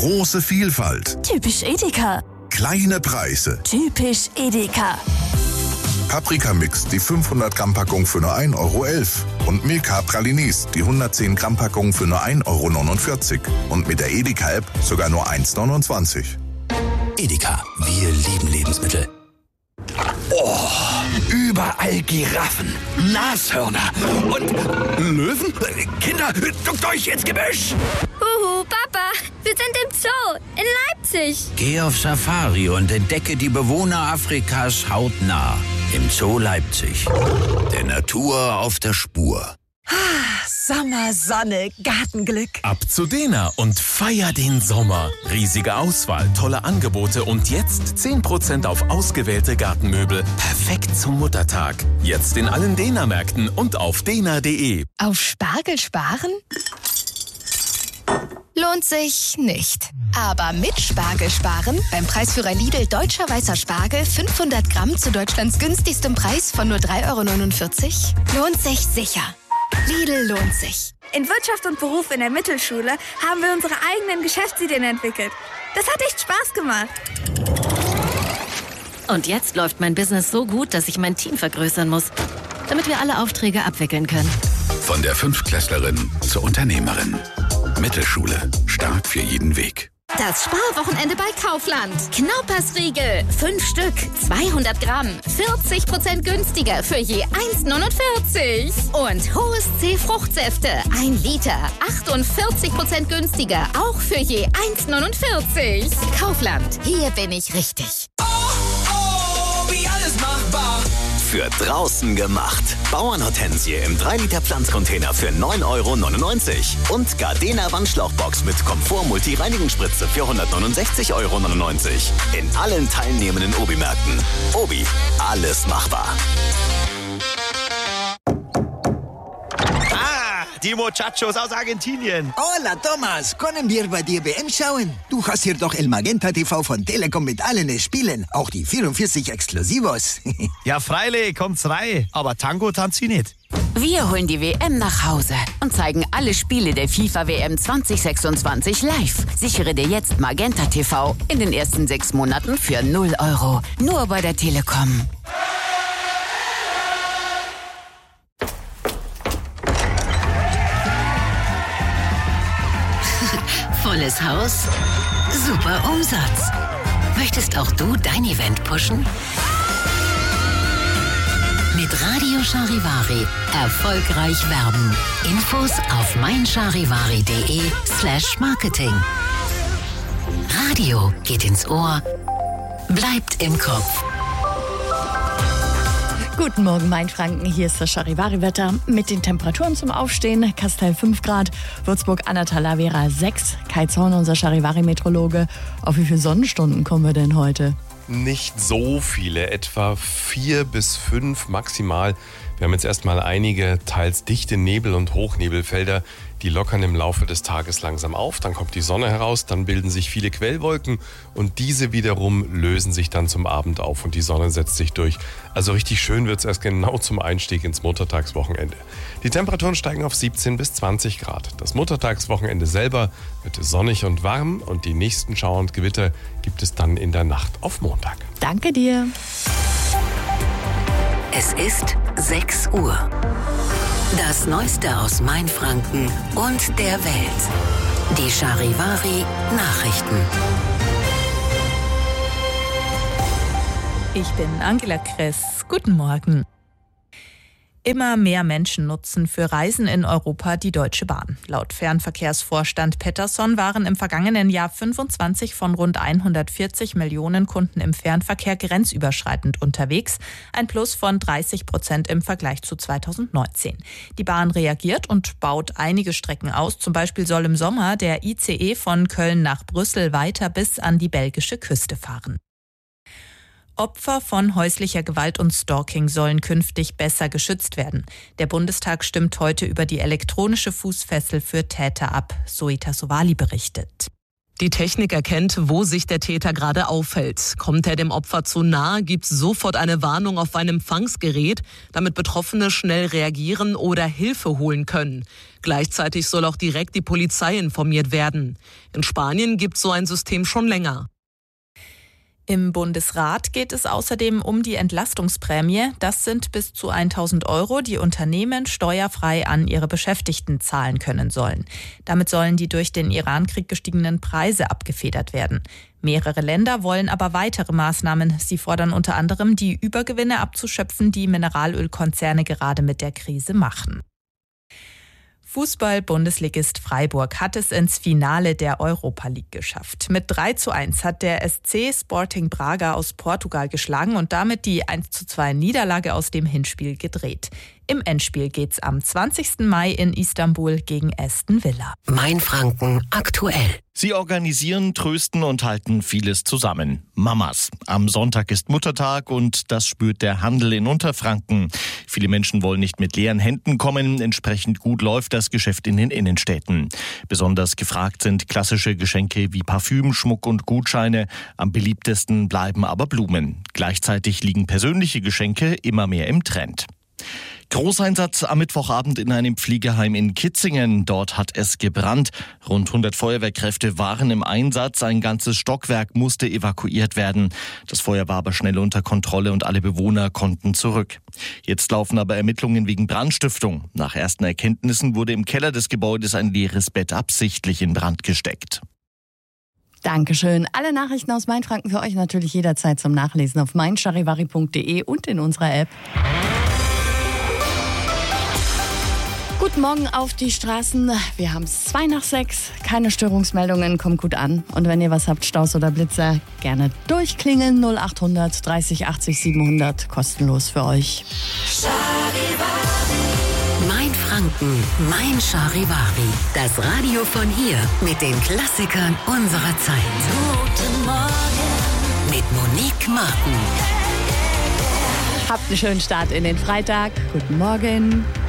Große Vielfalt. Typisch Edeka. Kleine Preise. Typisch Edeka. Paprikamix, die 500 Gramm Packung für nur 1,11 € und Milka Pralinis, die 110 Gramm Packung für nur 1,49 € und mit der Edeka-App sogar nur 1,29 €. Edeka, wir lieben Lebensmittel. Oh, überall Giraffen, Nashörner und Löwen. Kinder, duckt euch ins Gebüsch! Papa, wir sind im Zoo in Leipzig. Geh auf Safari und entdecke die Bewohner Afrikas hautnah. Im Zoo Leipzig. Der Natur auf der Spur. Sommer, Sonne, Gartenglück. Ab zu Dena und feier den Sommer. Riesige Auswahl, tolle Angebote und jetzt 10% auf ausgewählte Gartenmöbel. Perfekt zum Muttertag. Jetzt in allen Dena-Märkten und auf dena.de. Auf Spargel sparen? Lohnt sich nicht. Aber mit Spargel sparen, beim Preisführer Lidl Deutscher Weißer Spargel 500 Gramm zu Deutschlands günstigstem Preis von nur 3,49 €, lohnt sich sicher. Lidl lohnt sich. In Wirtschaft und Beruf in der Mittelschule haben wir unsere eigenen Geschäftsideen entwickelt. Das hat echt Spaß gemacht. Und jetzt läuft mein Business so gut, dass ich mein Team vergrößern muss, damit wir alle Aufträge abwickeln können. Von der Fünftklässlerin zur Unternehmerin. Mittelschule. Stark für jeden Weg. Das Sparwochenende bei Kaufland. Knaupersriegel. 5 Stück, 200 Gramm. 40% günstiger für je 1,49 €. Und Hohes C Fruchtsäfte. 1 Liter. 48% günstiger. Auch für je 1,49 €. Kaufland. Hier bin ich richtig. Oh, wie alles machbar. Für draußen gemacht. Bauernhortensie im 3-Liter Pflanzcontainer für 9,99 € und Gardena Wandschlauchbox mit Komfort-Multi-Reinigungsspritze für 169,99 € in allen teilnehmenden Obi-Märkten. Obi, alles machbar. Die Muchachos aus Argentinien. Hola, Thomas. Können wir bei dir WM schauen? Du hast hier doch El Magenta TV von Telekom mit allen Spielen. Auch die 44 Exklusivos. Ja, freilich, kommt's rein. Aber Tango tanzt sie nicht. Wir holen die WM nach Hause und zeigen alle Spiele der FIFA-WM 2026 live. Sichere dir jetzt Magenta TV in den ersten 6 Monaten für 0 €. Nur bei der Telekom. Volles Haus, super Umsatz. Möchtest auch du dein Event pushen? Mit Radio Charivari erfolgreich werben. Infos auf meincharivari.de/marketing. Radio geht ins Ohr, bleibt im Kopf. Guten Morgen, Mainfranken. Hier ist das Charivari-Wetter mit den Temperaturen zum Aufstehen. Kastel 5 Grad, Würzburg, Anna, Talavera 6. Kai Zorn, unser Charivari-Meteorologe. Auf wie viele Sonnenstunden kommen wir denn heute? Nicht so viele, etwa 4 bis 5 maximal. Wir haben jetzt erstmal einige teils dichte Nebel- und Hochnebelfelder, die lockern im Laufe des Tages langsam auf. Dann kommt die Sonne heraus, dann bilden sich viele Quellwolken und diese wiederum lösen sich dann zum Abend auf und die Sonne setzt sich durch. Also richtig schön wird es erst genau zum Einstieg ins Muttertagswochenende. Die Temperaturen steigen auf 17 bis 20 Grad. Das Muttertagswochenende selber wird sonnig und warm und die nächsten Schauer und Gewitter gibt es dann in der Nacht auf Montag. Danke dir. Es ist 6 Uhr. Das Neueste aus Mainfranken und der Welt. Die Charivari Nachrichten. Ich bin Angela Kress. Guten Morgen. Immer mehr Menschen nutzen für Reisen in Europa die Deutsche Bahn. Laut Fernverkehrsvorstand Pettersson waren im vergangenen Jahr 25 von rund 140 Millionen Kunden im Fernverkehr grenzüberschreitend unterwegs, ein Plus von 30% im Vergleich zu 2019. Die Bahn reagiert und baut einige Strecken aus. Zum Beispiel soll im Sommer der ICE von Köln nach Brüssel weiter bis an die belgische Küste fahren. Opfer von häuslicher Gewalt und Stalking sollen künftig besser geschützt werden. Der Bundestag stimmt heute über die elektronische Fußfessel für Täter ab, Zoe Tassovali berichtet. Die Technik erkennt, wo sich der Täter gerade aufhält. Kommt er dem Opfer zu nahe, gibt es sofort eine Warnung auf ein Empfangsgerät, damit Betroffene schnell reagieren oder Hilfe holen können. Gleichzeitig soll auch direkt die Polizei informiert werden. In Spanien gibt es so ein System schon länger. Im Bundesrat geht es außerdem um die Entlastungsprämie. Das sind bis zu 1.000 €, die Unternehmen steuerfrei an ihre Beschäftigten zahlen können sollen. Damit sollen die durch den Irankrieg gestiegenen Preise abgefedert werden. Mehrere Länder wollen aber weitere Maßnahmen. Sie fordern unter anderem, die Übergewinne abzuschöpfen, die Mineralölkonzerne gerade mit der Krise machen. Fußball-Bundesligist Freiburg hat es ins Finale der Europa League geschafft. Mit 3:1 hat der SC Sporting Braga aus Portugal geschlagen und damit die 1:2 Niederlage aus dem Hinspiel gedreht. Im Endspiel geht's am 20. Mai in Istanbul gegen Aston Villa. Mainfranken aktuell. Sie organisieren, trösten und halten vieles zusammen. Mamas. Am Sonntag ist Muttertag und das spürt der Handel in Unterfranken. Viele Menschen wollen nicht mit leeren Händen kommen. Entsprechend gut läuft das Geschäft in den Innenstädten. Besonders gefragt sind klassische Geschenke wie Parfüm, Schmuck und Gutscheine. Am beliebtesten bleiben aber Blumen. Gleichzeitig liegen persönliche Geschenke immer mehr im Trend. Großeinsatz am Mittwochabend in einem Pflegeheim in Kitzingen. Dort hat es gebrannt. Rund 100 Feuerwehrkräfte waren im Einsatz. Ein ganzes Stockwerk musste evakuiert werden. Das Feuer war aber schnell unter Kontrolle und alle Bewohner konnten zurück. Jetzt laufen aber Ermittlungen wegen Brandstiftung. Nach ersten Erkenntnissen wurde im Keller des Gebäudes ein leeres Bett absichtlich in Brand gesteckt. Dankeschön. Alle Nachrichten aus Mainfranken für euch natürlich jederzeit zum Nachlesen auf meincharivari.de und in unserer App. Guten Morgen auf die Straßen. Wir haben es 5:02. Keine Störungsmeldungen, kommt gut an. Und wenn ihr was habt, Staus oder Blitzer, gerne durchklingeln. 0800 30 80 700. Kostenlos für euch. Mainfranken, mein Charivari. Das Radio von hier mit den Klassikern unserer Zeit. Guten Morgen mit Monique Martin. Habt einen schönen Start in den Freitag. Guten Morgen.